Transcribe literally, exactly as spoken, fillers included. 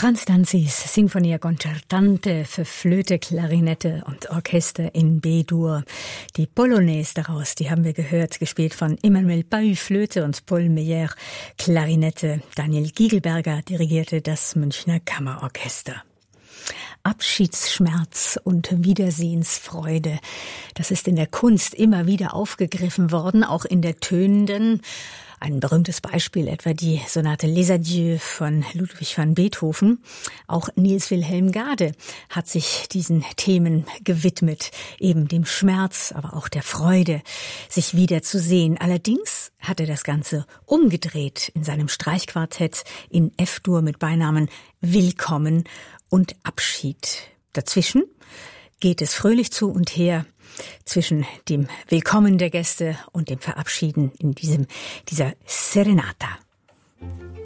Franz Danzis Sinfonia Concertante für Flöte, Klarinette und Orchester in B-Dur. Die Polonaise daraus, die haben wir gehört, gespielt von Emmanuel Pahu Flöte und Paul Meyer Klarinette. Daniel Gigelberger dirigierte das Münchner Kammerorchester. Abschiedsschmerz und Wiedersehensfreude. Das ist in der Kunst immer wieder aufgegriffen worden, auch in der tönenden. Ein berühmtes Beispiel etwa die Sonate Les Adieux von Ludwig van Beethoven. Auch Niels Wilhelm Gade hat sich diesen Themen gewidmet, eben dem Schmerz, aber auch der Freude, sich wiederzusehen. Allerdings hat er das Ganze umgedreht in seinem Streichquartett in F-Dur mit Beinamen Willkommen und Abschied. Dazwischen geht es fröhlich zu und her zwischen dem Willkommen der Gäste und dem Verabschieden in diesem, dieser Serenata.